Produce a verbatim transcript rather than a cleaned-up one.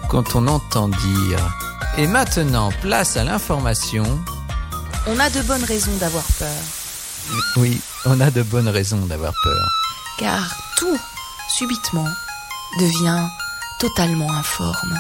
quand on entend dire « Et maintenant, place à l'information », on a de bonnes raisons d'avoir peur. Oui, on a de bonnes raisons d'avoir peur. Car tout, subitement, devient totalement informe.